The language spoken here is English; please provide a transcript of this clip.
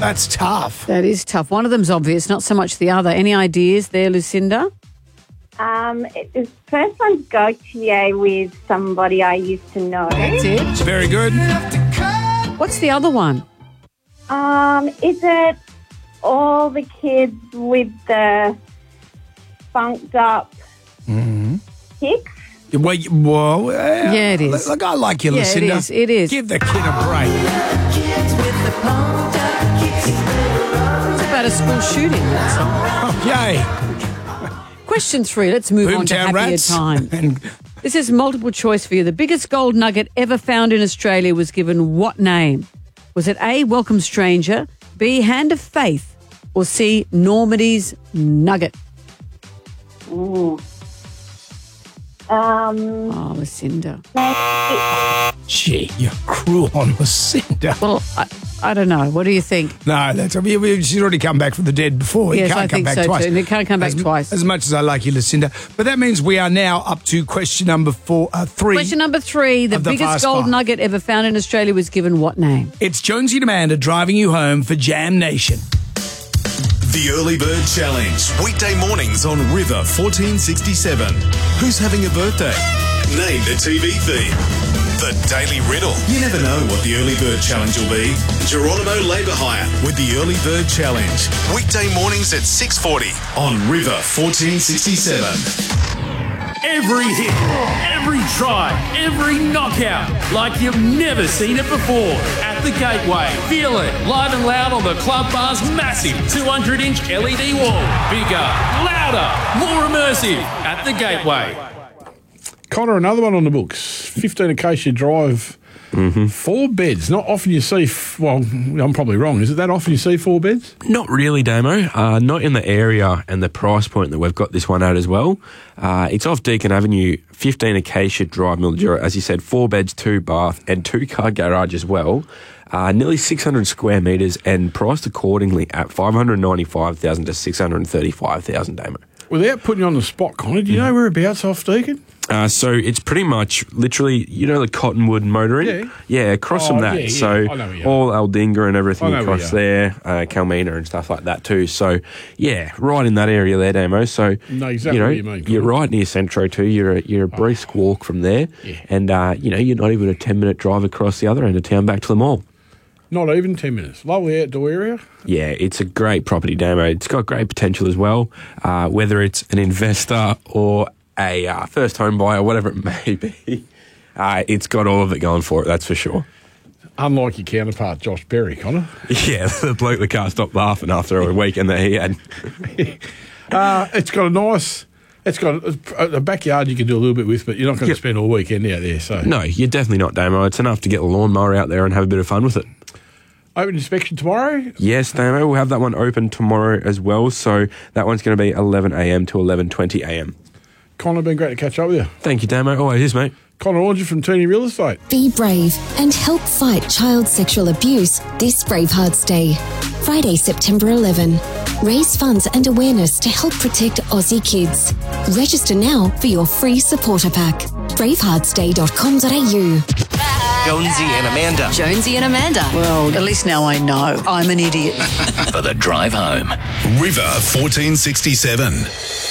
That's tough. That is tough. One of them's obvious, not so much the other. Any ideas there, Lucinda? The first one's Gautier with somebody I used to know. That's it. It's very good. What's the other one? Is it all the kids with the funked up kicks? Well, Yeah, it is. Look, I like you, Yeah, Lucinda. it is. Give the kid a break. It's about a school shooting, that song. Oh, yay. Question 3. Let's move on to Boomtown happier Rats. time. And This is multiple choice for you. The biggest gold nugget ever found in Australia was given what name? Was it A, Welcome Stranger, B, Hand of Faith, or C, Normandy's Nugget? Ooh. Oh, Lucinda. gee, you're cruel on Lucinda. Well, I don't know. What do you think? No, she's already come back from the dead before. Yes, you can't I come think back so twice. too. And it can't come back twice. As much as I like you, Lucinda. But that means we are now up to question number 3. Question number 3. The of the biggest Fast gold Five. nugget ever found in Australia was given what name? It's Jonesy and Amanda driving you home for Jam Nation. The Early Bird Challenge. Weekday mornings on River 1467. Who's having a birthday? Name the TV theme. The Daily Riddle. You never know what the Early Bird Challenge will be. Geronimo Labour Hire with the Early Bird Challenge. Weekday mornings at 6:40 on River 1467. Every hit, every try, every knockout, like you've never seen it before. At the Gateway, feel it live and loud on the Club Bar's massive 200-inch LED wall. Bigger, louder, more immersive at the Gateway. Connor, another one on the books. 15 Acacia Drive. 4 beds. Not often you see, well, I'm probably wrong. Is it that often you see 4 beds? Not really, Damo. Not in the area and the price point that we've got this one at as well. It's off Deakin Avenue, 15 Acacia Drive, Mildura. As you said, 4 beds, 2 bath and 2-car garage as well. Nearly 600 square metres and priced accordingly at $595,000 to $635,000, Damo. Without putting you on the spot, Connor, do you know whereabouts off Deakin? So it's pretty much literally, you know, the Cottonwood Motoring? Yeah. Yeah, across from that. yeah. So I know where you are. all Aldinga and everything I know where across you there, Calmina and stuff like that too. So, yeah, right in that area there, Damo. So, know exactly what you mean, you're Connor. right near Centro too. You're a brisk walk from there. Yeah. And, you're not even a 10-minute drive across the other end of town back to the mall. Not even 10 minutes. Lovely outdoor area. Yeah, it's a great property, Damo. It's got great potential as well, whether it's an investor or a first home buyer, whatever it may be. It's got all of it going for it, that's for sure. Unlike your counterpart, Josh Berry, Connor. Yeah, the bloke that can't stop laughing after a weekend that he had. It's got a nice... It's got a backyard you can do a little bit with, but you're not going to spend all weekend out there. So No, you're definitely not, Damo. It's enough to get the lawnmower out there and have a bit of fun with it. Open inspection tomorrow. Yes, Damo, we'll have that one open tomorrow as well. So that one's going to be 11 a.m. to 11:20 a.m. Connor, been great to catch up with you. Thank you, Damo. Always is, mate. Connor Ornger from Tooney Real Estate. Be brave and help fight child sexual abuse this Bravehearts Day. Friday, September 11. Raise funds and awareness to help protect Aussie kids. Register now for your free supporter pack. braveheartsday.com.au. Jonesy and Amanda. Jonesy and Amanda. Well, at least now I know. I'm an idiot. For the drive home. River 1467.